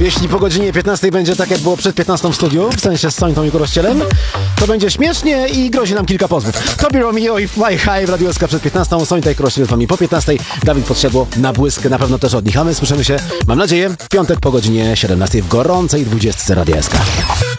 Jeśli po godzinie 15 będzie tak, jak było przed 15 w studiu, w sensie z Sońtą i Korościelem, to będzie śmiesznie i grozi nam kilka pozwów. Tobi Romeo i Fly High w Radio SK przed 15, Sońta i Korościel z wami po 15, Dawid Podsiadło na błysk, na pewno też od nich, a my słyszymy się, mam nadzieję, w piątek po godzinie 17 w gorącej 20 Radia SK.